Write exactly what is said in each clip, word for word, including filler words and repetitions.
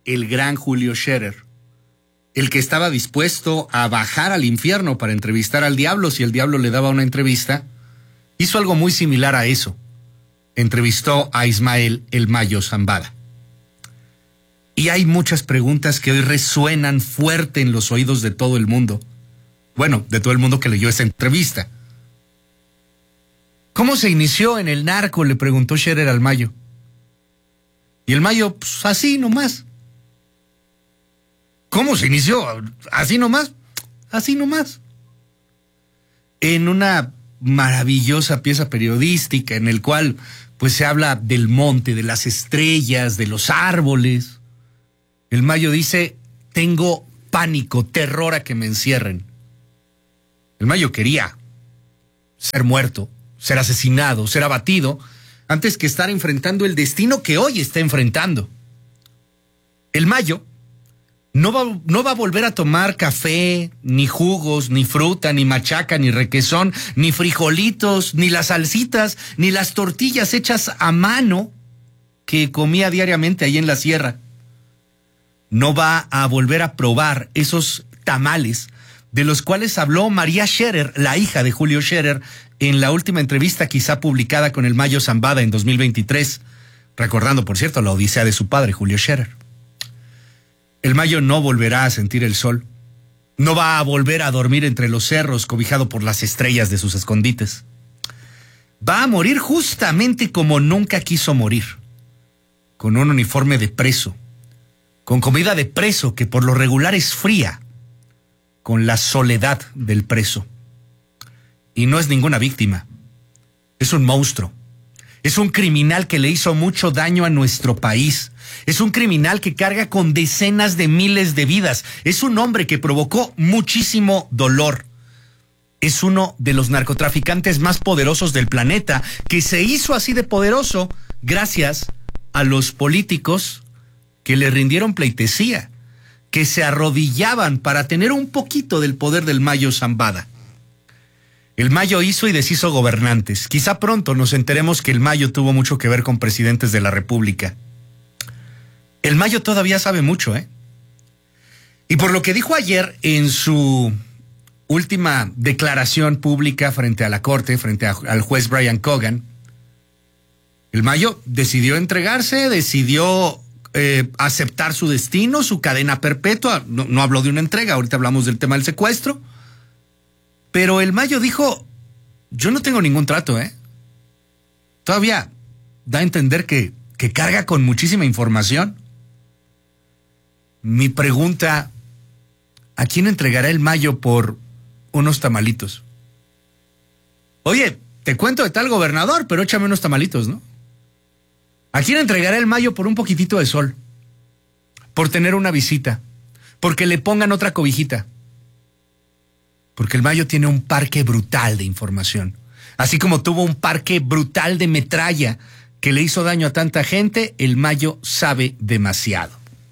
el gran Julio Scherer, el que estaba dispuesto a bajar al infierno para entrevistar al diablo si el diablo le daba una entrevista, hizo algo muy similar a eso. Entrevistó a Ismael el Mayo Zambada. Y hay muchas preguntas que hoy resuenan fuerte en los oídos de todo el mundo. Bueno, de todo el mundo que leyó esa entrevista. ¿Cómo se inició en el narco?, le preguntó Scherer al Mayo. Y el Mayo, pues así nomás. ¿Cómo se inició? ¿Así nomás? Así nomás. En una maravillosa pieza periodística en el cual pues se habla del monte, de las estrellas, de los árboles. El Mayo dice, tengo pánico, terror a que me encierren. El Mayo quería ser muerto, ser asesinado, ser abatido, antes que estar enfrentando el destino que hoy está enfrentando. El Mayo no va, no va a volver a tomar café, ni jugos, ni fruta, ni machaca, ni requesón, ni frijolitos, ni las salsitas, ni las tortillas hechas a mano que comía diariamente ahí en la sierra. No va a volver a probar esos tamales de los cuales habló María Scherer, la hija de Julio Scherer, en la última entrevista quizá publicada con el Mayo Zambada en dos mil veintitrés, recordando, por cierto, la odisea de su padre, Julio Scherer. El Mayo no volverá a sentir el sol, no va a volver a dormir entre los cerros cobijado por las estrellas de sus escondites. Va a morir justamente como nunca quiso morir, con un uniforme de preso, con comida de preso que por lo regular es fría, con la soledad del preso. Y no es ninguna víctima, es un monstruo, es un criminal que le hizo mucho daño a nuestro país, es un criminal que carga con decenas de miles de vidas, es un hombre que provocó muchísimo dolor, es uno de los narcotraficantes más poderosos del planeta, que se hizo así de poderoso gracias a los políticos que le rindieron pleitesía, que se arrodillaban para tener un poquito del poder del Mayo Zambada. El Mayo hizo y deshizo gobernantes. Quizá pronto nos enteremos que el Mayo tuvo mucho que ver con presidentes de la República. El Mayo todavía sabe mucho, ¿eh? Y por lo que dijo ayer en su última declaración pública frente a la corte, frente a, al juez Brian Cogan, el Mayo decidió entregarse, decidió eh, aceptar su destino, su cadena perpetua. No, no habló de una entrega, ahorita hablamos del tema del secuestro. Pero el Mayo dijo, yo no tengo ningún trato, ¿eh? Todavía da a entender que, que carga con muchísima información. Mi pregunta, ¿a quién entregará el Mayo por unos tamalitos? Oye, te cuento de tal gobernador, pero échame unos tamalitos, ¿no? ¿A quién entregará el Mayo por un poquitito de sol? Por tener una visita, porque le pongan otra cobijita. Porque el Mayo tiene un parque brutal de información. Así como tuvo un parque brutal de metralla que le hizo daño a tanta gente, el Mayo sabe demasiado.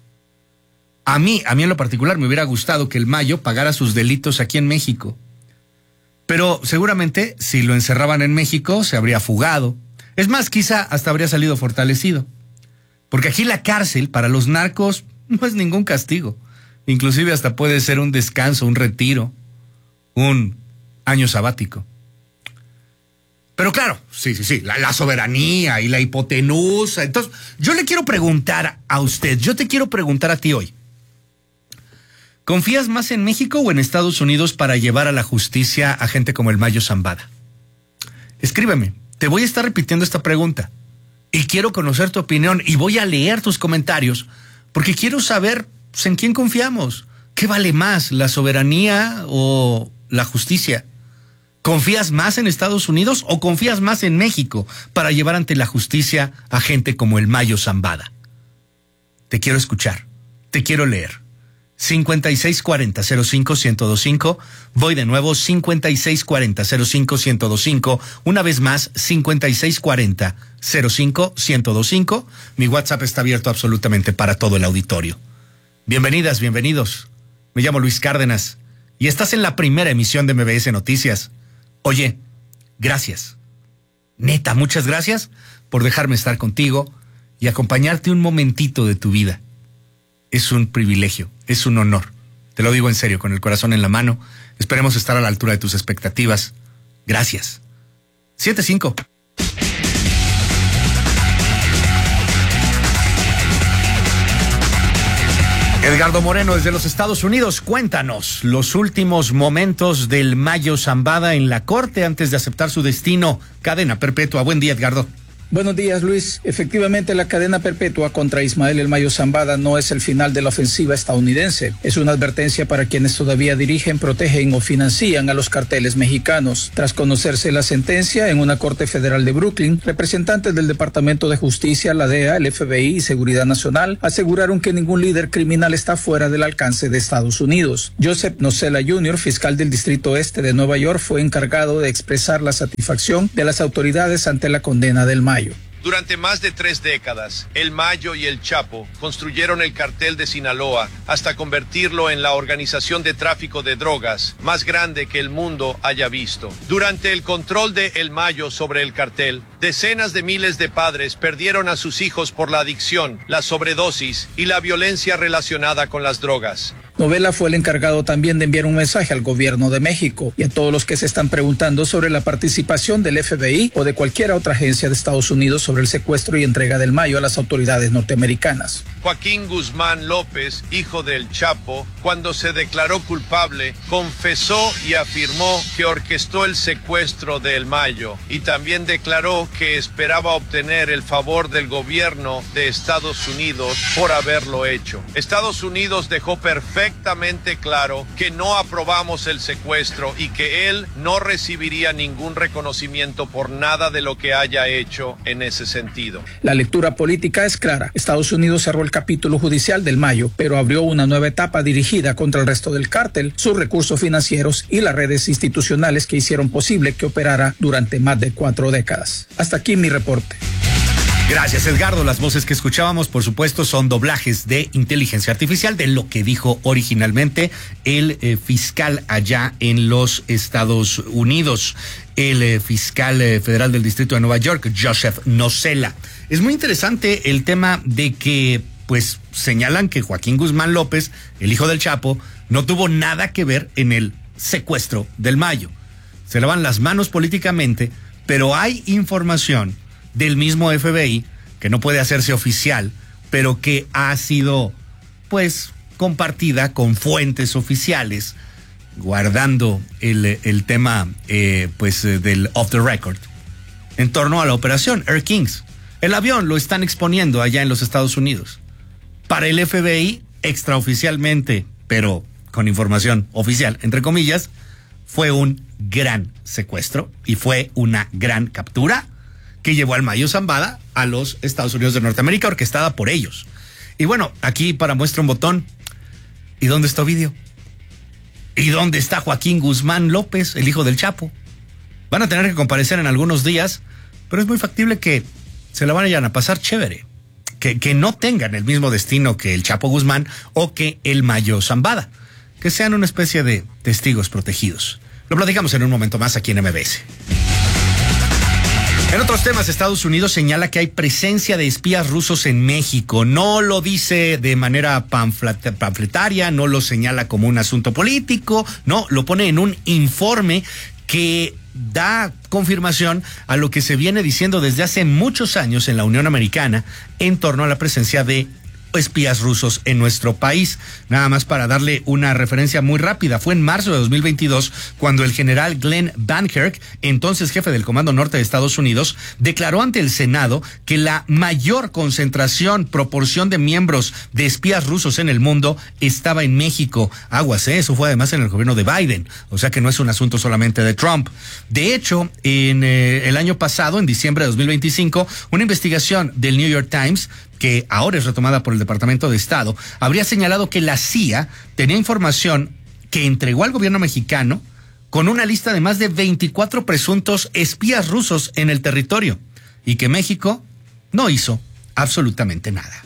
A mí, a mí en lo particular me hubiera gustado que el Mayo pagara sus delitos aquí en México. Pero seguramente si lo encerraban en México se habría fugado. Es más, quizá hasta habría salido fortalecido. Porque aquí la cárcel para los narcos no es ningún castigo. Inclusive hasta puede ser un descanso, un retiro, un año sabático. Pero claro, sí, sí, sí, la, la soberanía y la hipotenusa. Entonces, yo le quiero preguntar a usted, yo te quiero preguntar a ti hoy. ¿Confías más en México o en Estados Unidos para llevar a la justicia a gente como el Mayo Zambada? Escríbeme, te voy a estar repitiendo esta pregunta y quiero conocer tu opinión y voy a leer tus comentarios porque quiero saber pues, en quién confiamos. ¿Qué vale más, la soberanía o la justicia? ¿Confías más en Estados Unidos o confías más en México para llevar ante la justicia a gente como el Mayo Zambada? Te quiero escuchar, te quiero leer. cincuenta y seis cuarenta cero cinco ciento veinticinco, voy de nuevo, cincuenta y seis cuarenta cero cinco ciento veinticinco, una vez más, cincuenta y seis cuarenta cero cinco ciento veinticinco, mi WhatsApp está abierto absolutamente para todo el auditorio. Bienvenidas, bienvenidos. Me llamo Luis Cárdenas y estás en la primera emisión de M B S Noticias. Oye, gracias. Neta, muchas gracias por dejarme estar contigo y acompañarte un momentito de tu vida. es un privilegio, es un honor. Te lo digo en serio, con el corazón en la mano. Esperemos estar a la altura de tus expectativas. Gracias. siete cinco. Edgardo Moreno desde los Estados Unidos, cuéntanos los últimos momentos del Mayo Zambada en la corte antes de aceptar su destino, cadena perpetua. Buen día, Edgardo. Buenos días, Luis. Efectivamente, la cadena perpetua contra Ismael El Mayo Zambada no es el final de la ofensiva estadounidense. Es una advertencia para quienes todavía dirigen, protegen o financian a los carteles mexicanos. Tras conocerse la sentencia en una corte federal de Brooklyn, representantes del Departamento de Justicia, la D E A, el F B I y Seguridad Nacional aseguraron que ningún líder criminal está fuera del alcance de Estados Unidos. Joseph Nocella junior, fiscal del Distrito Este de Nueva York, fue encargado de expresar la satisfacción de las autoridades ante la condena del Mayo. Durante más de tres décadas, El Mayo y El Chapo construyeron el cartel de Sinaloa hasta convertirlo en la organización de tráfico de drogas más grande que el mundo haya visto. Durante el control de El Mayo sobre el cartel, decenas de miles de padres perdieron a sus hijos por la adicción, la sobredosis y la violencia relacionada con las drogas. Novela fue el encargado también de enviar un mensaje al gobierno de México y a todos los que se están preguntando sobre la participación del F B I o de cualquier otra agencia de Estados Unidos sobre el secuestro y entrega del Mayo a las autoridades norteamericanas. Joaquín Guzmán López, hijo del Chapo, cuando se declaró culpable, confesó y afirmó que orquestó el secuestro de El Mayo y también declaró que esperaba obtener el favor del gobierno de Estados Unidos por haberlo hecho. Estados Unidos dejó perfectamente claro que no aprobamos el secuestro y que él no recibiría ningún reconocimiento por nada de lo que haya hecho en ese sentido. La lectura política es clara. Estados Unidos cerró el capítulo judicial del Mayo, pero abrió una nueva etapa dirigida contra el resto del cártel, sus recursos financieros y las redes institucionales que hicieron posible que operara durante más de cuatro décadas. Hasta aquí mi reporte. Gracias, Edgardo. Las voces que escuchábamos, por supuesto, son doblajes de inteligencia artificial de lo que dijo originalmente el eh, fiscal allá en los Estados Unidos, el eh, fiscal eh, federal del Distrito de Nueva York, Joseph Nocella. Es muy interesante el tema de que, pues, señalan que Joaquín Guzmán López, el hijo del Chapo, no tuvo nada que ver en el secuestro del Mayo. Se lavan las manos políticamente, pero hay información del mismo F B I, que no puede hacerse oficial, pero que ha sido, pues, compartida con fuentes oficiales, guardando el, el tema, eh, pues, del off the record, en torno a la operación Air Kings. El avión lo están exponiendo allá en los Estados Unidos. Para el F B I, extraoficialmente, pero con información oficial, entre comillas, fue un gran secuestro y fue una gran captura que llevó al Mayo Zambada a los Estados Unidos de Norteamérica, orquestada por ellos. Y bueno, aquí para muestra un botón. ¿Y dónde está Ovidio? ¿Y dónde está Joaquín Guzmán López, el hijo del Chapo? Van a tener que comparecer en algunos días, pero es muy factible que se la vayan a pasar chévere. Que, que no tengan el mismo destino que el Chapo Guzmán o que el Mayo Zambada. Que sean una especie de testigos protegidos. Lo platicamos en un momento más aquí en M B S. En otros temas, Estados Unidos señala que hay presencia de espías rusos en México. No lo dice de manera panflet- panfletaria, no lo señala como un asunto político, no, lo pone en un informe que da confirmación a lo que se viene diciendo desde hace muchos años en la Unión Americana en torno a la presencia de espías rusos en nuestro país. Nada más para darle una referencia muy rápida, fue en marzo de dos mil veintidós cuando el general Glenn Van Herk, entonces jefe del Comando Norte de Estados Unidos, declaró ante el Senado que la mayor concentración, proporción de miembros de espías rusos en el mundo estaba en México. Aguas, ¿eh? Eso fue además en el gobierno de Biden, o sea que no es un asunto solamente de Trump. De hecho, en eh, el año pasado, en diciembre de dos mil veinticinco, una investigación del New York Times, que ahora es retomada por el Departamento de Estado, habría señalado que la C I A tenía información que entregó al gobierno mexicano con una lista de más de veinticuatro presuntos espías rusos en el territorio y que México no hizo absolutamente nada.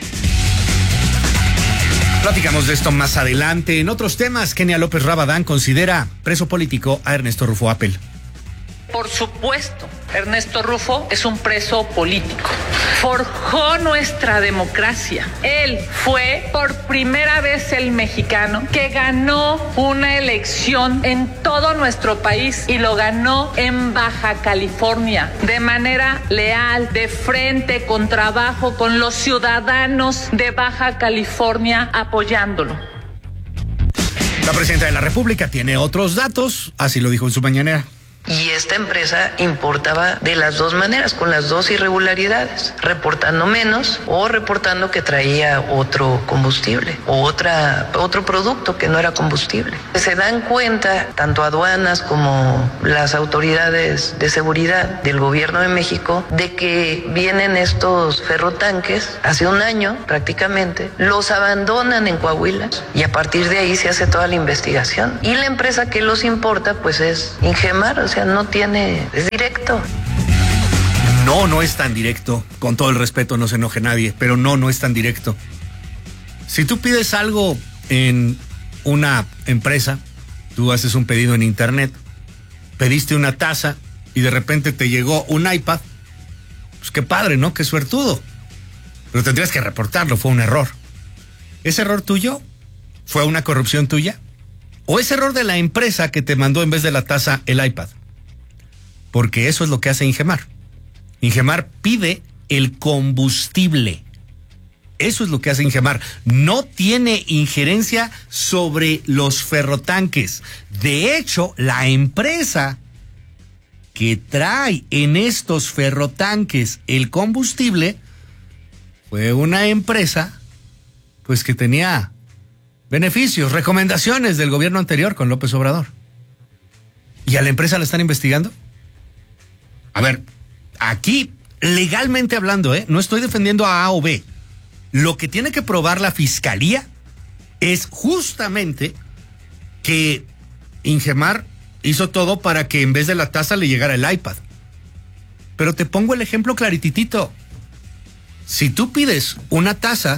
Platicamos de esto más adelante. En otros temas, Kenia López Rabadán considera preso político a Ernesto Rufo Appel. Por supuesto, Ernesto Rufo es un preso político. forjó nuestra democracia. Él fue por primera vez el mexicano que ganó una elección en todo nuestro país y lo ganó en Baja California de manera leal, de frente, con trabajo, con los ciudadanos de Baja California apoyándolo. La presidenta de la República tiene otros datos, así lo dijo en su mañanera. Y esta empresa importaba de las dos maneras, con las dos irregularidades, reportando menos o reportando que traía otro combustible o otra, otro producto que no era combustible. Se dan cuenta, tanto aduanas como las autoridades de seguridad del gobierno de México, de que vienen estos ferrotanques, hace un año prácticamente, los abandonan en Coahuila y a partir de ahí se hace toda la investigación. Y la empresa que los importa pues es Ingemar, o sea, no tiene, es directo. No, no es tan directo. Con todo el respeto, no se enoje nadie, pero no, no es tan directo. Si tú pides algo en una empresa, tú haces un pedido en internet, pediste una taza y de repente te llegó un iPad, pues qué padre, ¿no? Qué suertudo. Pero tendrías que reportarlo, fue un error. ¿Ese error tuyo fue una corrupción tuya? ¿O ese error de la empresa que te mandó en vez de la taza el iPad? Porque eso es lo que hace Ingemar. Ingemar pide el combustible. Eso es lo que hace Ingemar. No tiene injerencia sobre los ferrotanques. De hecho, la empresa que trae en estos ferrotanques el combustible fue una empresa pues que tenía beneficios, recomendaciones del gobierno anterior con López Obrador. ¿Y a la empresa la están investigando? A ver, aquí, legalmente hablando, ¿eh? No estoy defendiendo a A o B. Lo que tiene que probar la fiscalía es justamente que Ingemar hizo todo para que en vez de la taza le llegara el iPad. Pero te pongo el ejemplo clarititito. Si tú pides una taza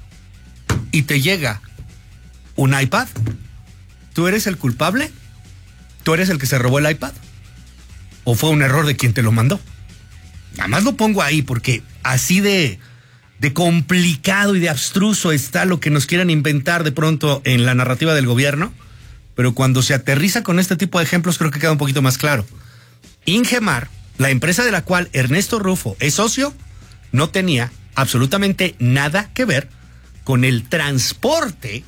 y te llega un iPad, ¿tú eres el culpable? ¿Tú eres el que se robó el iPad? ¿O fue un error de quien te lo mandó? Nada más lo pongo ahí porque así de, de complicado y de abstruso está lo que nos quieren inventar de pronto en la narrativa del gobierno, pero cuando se aterriza con este tipo de ejemplos creo que queda un poquito más claro. Ingemar, la empresa de la cual Ernesto Rufo es socio, no tenía absolutamente nada que ver con el transporte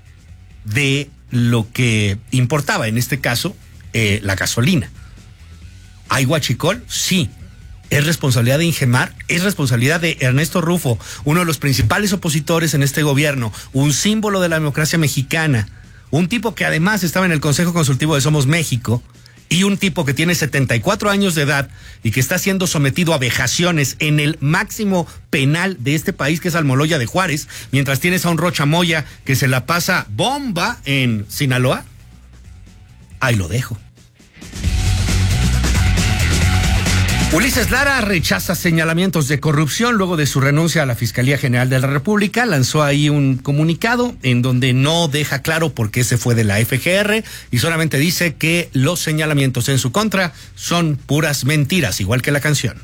de lo que importaba, en este caso, eh, la gasolina. ¿Hay huachicol? Sí. ¿Es responsabilidad de Ingemar? ¿Es responsabilidad de Ernesto Rufo, uno de los principales opositores en este gobierno, un símbolo de la democracia mexicana, un tipo que además estaba en el Consejo Consultivo de Somos México, y un tipo que tiene setenta y cuatro años de edad y que está siendo sometido a vejaciones en el máximo penal de este país, que es Almoloya de Juárez, mientras tienes a un Rocha Moya que se la pasa bomba en Sinaloa? Ahí lo dejo. Ulises Lara rechaza señalamientos de corrupción luego de su renuncia a la Fiscalía General de la República. Lanzó ahí un comunicado en donde no deja claro por qué se fue de la F G R y solamente dice que los señalamientos en su contra son puras mentiras, igual que la canción.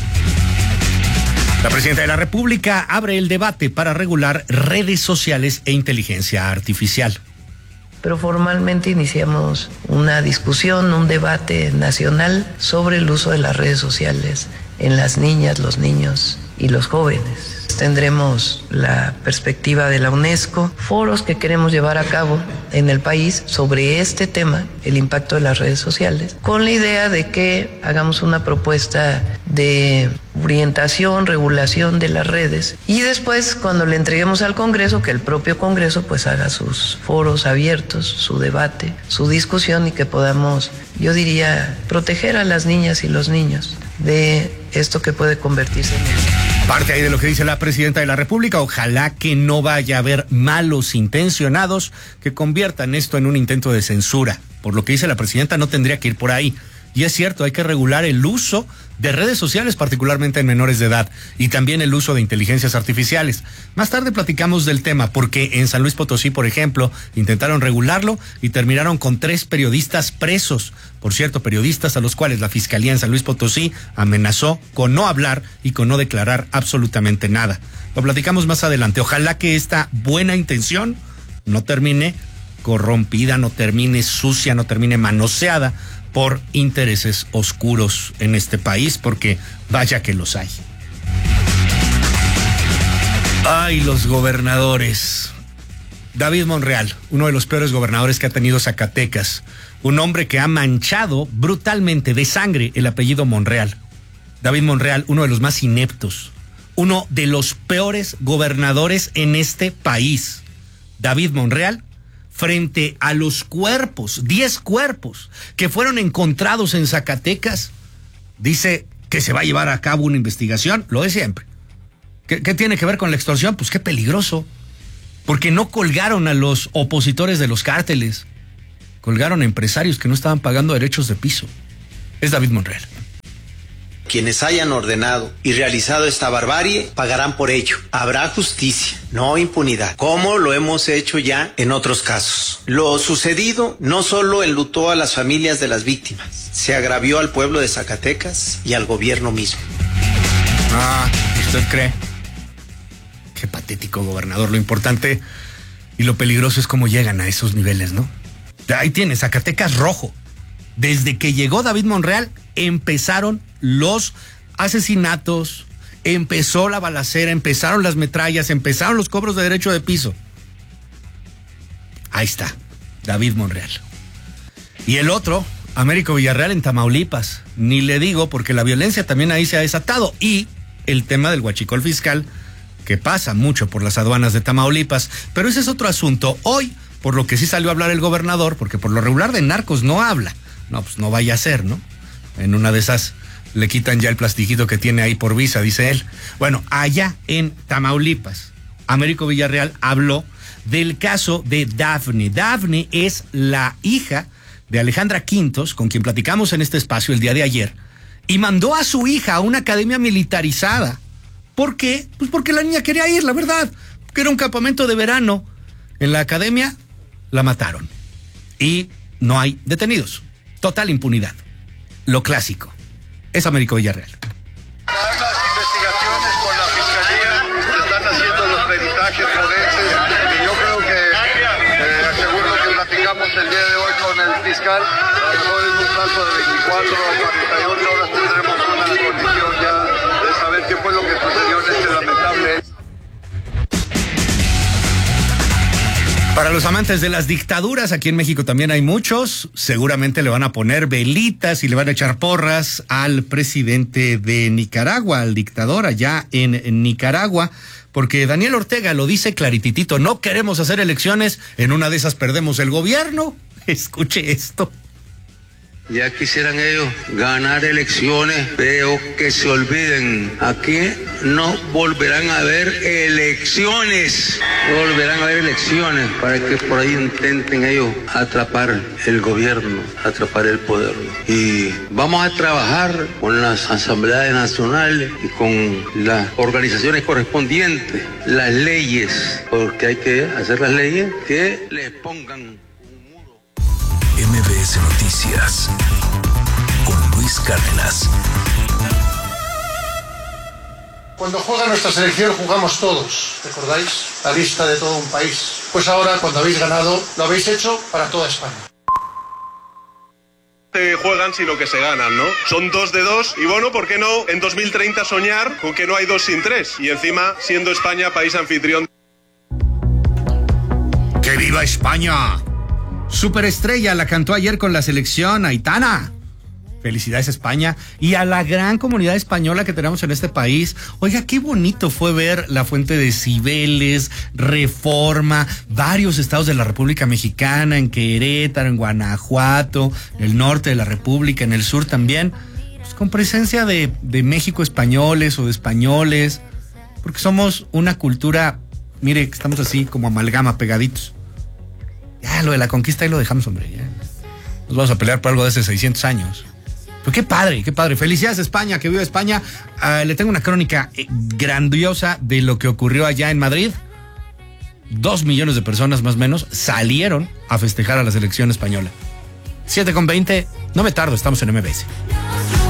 La presidenta de la República abre el debate para regular redes sociales e inteligencia artificial. Pero formalmente iniciamos una discusión, un debate nacional sobre el uso de las redes sociales en las niñas, los niños y los jóvenes. Tendremos la perspectiva de la UNESCO, foros que queremos llevar a cabo en el país sobre este tema, el impacto de las redes sociales, con la idea de que hagamos una propuesta de orientación, regulación de las redes y después cuando le entreguemos al Congreso, que el propio Congreso pues haga sus foros abiertos, su debate, su discusión y que podamos, yo diría, proteger a las niñas y los niños de esto que puede convertirse en eso. Parte ahí de lo que dice la presidenta de la República. Ojalá que no vaya a haber malos intencionados que conviertan esto en un intento de censura. Por lo que dice la presidenta, no tendría que ir por ahí. Y es cierto, hay que regular el uso de redes sociales, particularmente en menores de edad, y también el uso de inteligencias artificiales. Más tarde platicamos del tema, porque en San Luis Potosí, por ejemplo, intentaron regularlo y terminaron con tres periodistas presos. Por cierto, periodistas a los cuales la Fiscalía en San Luis Potosí amenazó con no hablar y con no declarar absolutamente nada. Lo platicamos más adelante. Ojalá que esta buena intención no termine corrompida, no termine sucia, no termine manoseada por intereses oscuros en este país, porque vaya que los hay. Ay, los gobernadores. David Monreal, uno de los peores gobernadores que ha tenido Zacatecas, un hombre que ha manchado brutalmente de sangre el apellido Monreal. David Monreal, uno de los más ineptos, uno de los peores gobernadores en este país. David Monreal, frente a los cuerpos, diez cuerpos que fueron encontrados en Zacatecas, dice que se va a llevar a cabo una investigación, lo de siempre. ¿Qué, qué tiene que ver con la extorsión? Pues qué peligroso, porque no colgaron a los opositores de los cárteles, colgaron a empresarios que no estaban pagando derechos de piso. Es David Monreal. Quienes hayan ordenado y realizado esta barbarie pagarán por ello. Habrá justicia, no impunidad, como lo hemos hecho ya en otros casos. Lo sucedido no solo enlutó a las familias de las víctimas, se agravió al pueblo de Zacatecas y al gobierno mismo. Ah, ¿usted cree? Qué patético gobernador. Lo importante y lo peligroso es cómo llegan a esos niveles, ¿no? Ahí tiene, Zacatecas rojo. Desde que llegó David Monreal, empezaron los asesinatos, empezó la balacera, empezaron las metrallas, empezaron los cobros de derecho de piso. Ahí está, David Monreal. Y el otro, Américo Villarreal en Tamaulipas. Ni le digo, porque la violencia también ahí se ha desatado. Y el tema del huachicol fiscal, que pasa mucho por las aduanas de Tamaulipas. Pero ese es otro asunto. Hoy, por lo que sí salió a hablar el gobernador, porque por lo regular de narcos no habla. No, pues no vaya a ser, ¿no? En una de esas le quitan ya el plastiquito que tiene ahí por visa, dice él. Bueno, allá en Tamaulipas, Américo Villarreal habló del caso de Dafne. Dafne es la hija de Alejandra Quintos, con quien platicamos en este espacio el día de ayer, y mandó a su hija a una academia militarizada. ¿Por qué? Pues porque la niña quería ir, la verdad, que era un campamento de verano. En la academia la mataron y no hay detenidos. Total impunidad. Lo clásico. Es Américo Villarreal. Están las investigaciones con la Fiscalía, se están haciendo los peritajes forenses y yo creo que, eh, según lo que platicamos el día de hoy con el fiscal, a lo mejor en un plazo de veinticuatro o cuarenta y ocho horas tendremos una condición ya de saber qué fue lo que sucedió en este lamentable hecho. Para los amantes de las dictaduras, aquí en México también hay muchos, seguramente le van a poner velitas y le van a echar porras al presidente de Nicaragua, al dictador allá en, en Nicaragua, porque Daniel Ortega lo dice clarititito, no queremos hacer elecciones, en una de esas perdemos el gobierno. Escuche esto. Ya quisieran ellos ganar elecciones, veo que se olviden. Aquí no volverán a haber elecciones, no volverán a haber elecciones para que por ahí intenten ellos atrapar el gobierno, atrapar el poder. Y vamos a trabajar con las asambleas nacionales y con las organizaciones correspondientes, las leyes, porque hay que hacer las leyes que les pongan. M B S Noticias con Luis Cárdenas. Cuando juega nuestra selección jugamos todos, ¿recordáis? La lista de todo un país. Pues ahora, cuando habéis ganado, lo habéis hecho para toda España. Se juegan sino que se ganan, ¿no? Son dos de dos y bueno, ¿por qué no en dos mil treinta soñar con que no hay dos sin tres? Y encima, siendo España país anfitrión. ¡Que viva España! Superestrella la cantó ayer con la selección, Aitana. Felicidades España y a la gran comunidad española que tenemos en este país. Oiga, qué bonito fue ver la Fuente de Cibeles, Reforma, varios estados de la República Mexicana, en Querétaro, en Guanajuato, en el norte de la República, en el sur también, pues con presencia de, de México españoles o de españoles, porque somos una cultura, mire, estamos así como amalgama, pegaditos. Ya, lo de la conquista ahí lo dejamos, hombre. Ya. Nos vamos a pelear por algo de hace seiscientos años. Pues qué padre, qué padre. Felicidades España, que viva España. Uh, le tengo una crónica grandiosa de lo que ocurrió allá en Madrid. Dos millones de personas más o menos salieron a festejar a la selección española. siete con veinte, no me tardo, estamos en M B S.